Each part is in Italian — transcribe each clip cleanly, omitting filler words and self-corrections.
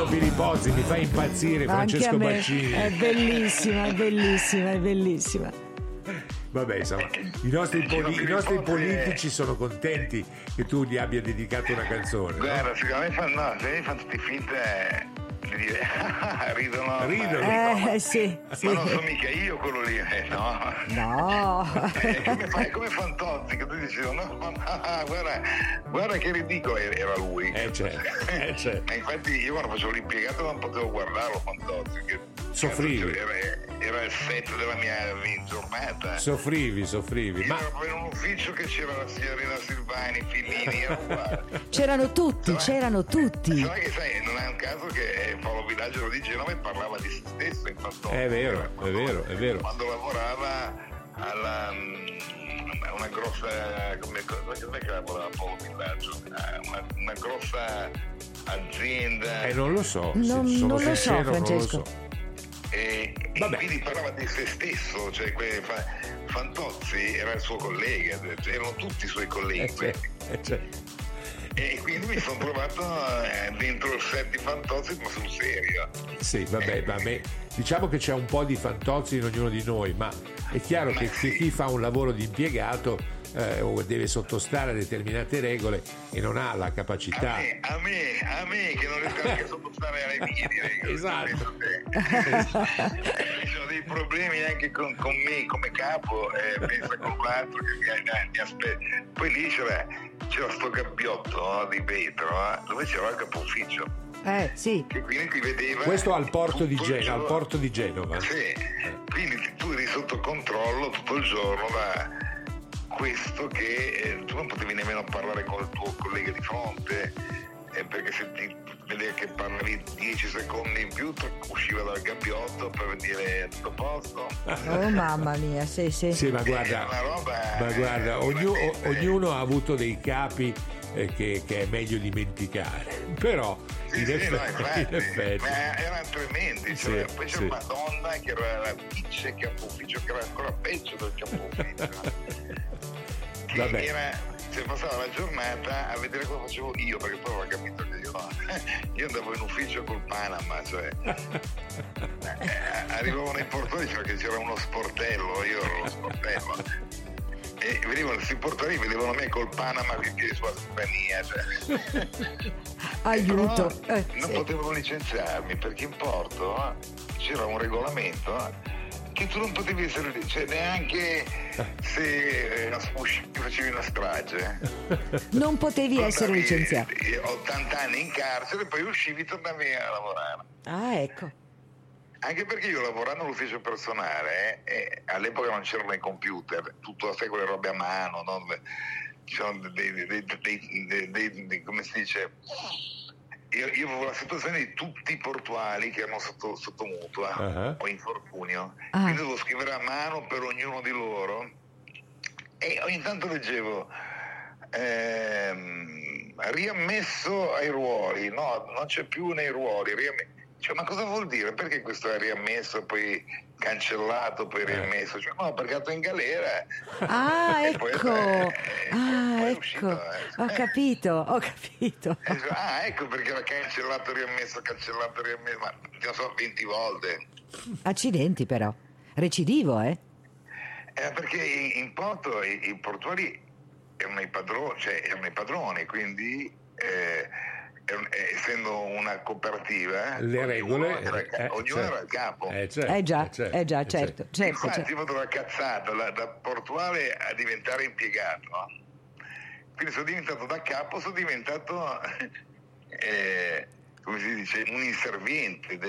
Pini Pozzi, mi fa impazzire Francesco Anche a me. Baccini. È bellissima, è bellissima, è bellissima. Vabbè, insomma, i nostri politici sono contenti che tu gli abbia dedicato una canzone, no? Guarda, secondo me fanno tutti finta di dire ridono. Sì. Ma non sono mica io quello lì, no. No. È come Fantozzi che tu dici no, guarda che ridicolo era lui. Certo. Ma infatti io quando facevo l'impiegato non potevo guardarlo Fantozzi, che Soffrivi. era il set della mia giornata. Soffrivi. Io ero in un ufficio che c'era la signorina Silvani, Fillini, era uguale. C'erano tutti. Sai che non è un caso che Paolo Villaggio di Genova parlava di se stesso in Fantozzi. È vero. Quando lavorava alla una grossa come che lavorava Paolo Villaggio? Una grossa azienda. Non lo so. Non lo so, sincero, Francesco. non lo so. E quindi parlava di se stesso, cioè Fantozzi era il suo collega, erano tutti i suoi colleghi. E quindi mi sono trovato dentro il set di Fantozzi, ma sul serio. Sì, vabbè, diciamo che c'è un po' di Fantozzi in ognuno di noi, ma è chiaro che chi fa un lavoro di impiegato deve sottostare a determinate regole e non ha la capacità. A me che non riesco neanche a sottostare alle mie regole. Esatto. Ci sono dei problemi anche con me come capo, pensa con l'altro che mi aspetta. Poi lì c'era sto gabbiotto di vetro dove c'era il capo ufficio. Sì. Che quindi ti vedeva. Questo al porto di Genova. Sì. Quindi tu eri sotto controllo tutto il giorno da questo che tu non potevi nemmeno parlare con il tuo collega di fronte, perché se ti vedeva che parlavi 10 secondi in più usciva dal gabbiotto per dire tutto a posto. Oh mamma mia, sì. Sì, ma guarda, ognuno ha avuto dei capi che è meglio dimenticare, però in effetti. Ma erano tremendi, poi c'era una donna che era la vice capo ufficio, che era ancora peggio del capo ufficio. Passava la giornata a vedere cosa facevo io, perché poi avevo capito che io andavo in ufficio col Panama, cioè arrivavo nei portoni perché c'era uno sportello, io ero lo sportello, e venivano questi portoni, vedevano me col Panama che sulla compagnia, cioè. Aiuto. Non potevano licenziarmi perché in porto c'era un regolamento che tu non potevi essere lì, cioè neanche se facevi una strage. Non potevi essere licenziato. 80 anni in carcere e poi uscivi e tornavi a lavorare. Ecco. Anche perché io lavorando all'ufficio personale, all'epoca non c'erano i computer, tutto sai quelle robe a mano, no? Ci sono dei come si dice. Io avevo la situazione di tutti i portuali che erano sotto mutua o infortunio, quindi dovevo scrivere a mano per ognuno di loro e ogni tanto leggevo riammesso ai ruoli, no, non c'è più nei ruoli, cioè, ma cosa vuol dire? Perché questo è riammesso, poi cancellato, poi riammesso? Cioè, no, perché è andato in galera. Ecco. È Ecco. uscito, Ho capito. Ecco perché era cancellato, riammesso, ma non so, 20 volte. Accidenti però. Recidivo, Perché in porto i portuali erano i padroni, quindi essendo una cooperativa, le regole ognuno era il capo. Certo. Infatti vado la cazzata da portuale a diventare impiegato, no? Quindi sono diventato da capo, sono diventato come si dice, un inserviente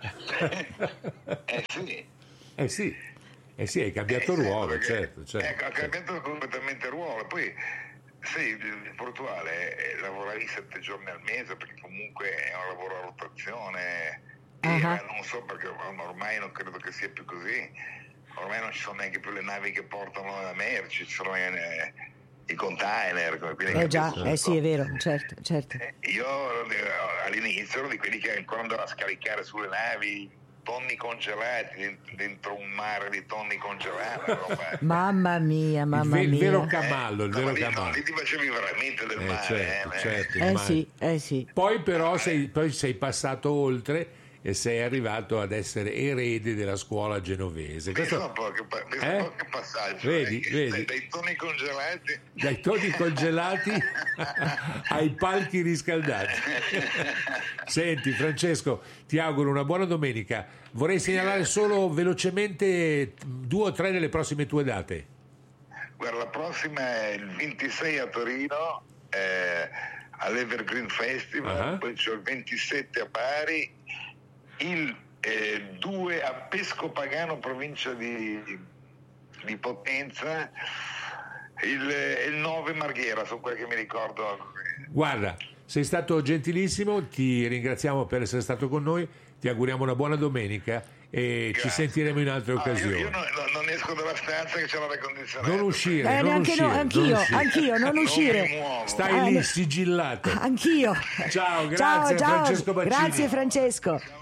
sì, hai cambiato ruolo, certo. Ecco, ha cambiato completamente ruolo. Poi il portuale lavoravi 7 giorni al mese perché comunque è un lavoro a rotazione. Non so perché ormai non credo che sia più così. Ormai non ci sono neanche più le navi che portano la merci, ci sono i container. Sì, è vero, certo. Io all'inizio ero di quelli che ancora andavano a scaricare sulle navi tonni congelati dentro un mare di tonni congelati. Roba. Mamma mia, mamma il mia. vero camallo, il vero lì, camallo. no, lì ti facevi veramente del male. Certo, Sì. Poi però poi sei passato oltre e sei arrivato ad essere erede della scuola genovese. Pensa un po' che passaggio. Vedi. Dai tonni congelati ai palchi riscaldati. Senti Francesco, ti auguro una buona domenica. Vorrei segnalare solo velocemente 2 o 3 delle prossime tue date. Guarda, la prossima è il 26 a Torino all'Evergreen Festival, poi c'è il 27 a Bari, il 2 a Pescopagano, provincia di Potenza, il 9 Marghera, sono quelli che mi ricordo. Guarda, sei stato gentilissimo, ti ringraziamo per essere stato con noi, ti auguriamo una buona domenica e Grazie. ci sentiremo in altre occasioni. Io non esco dalla stanza che c'è l'aria condizionata. Non uscire, anch'io, non uscire. Stai lì sigillato. Anch'io. Ciao, grazie ciao. Francesco Baccini. Grazie Francesco.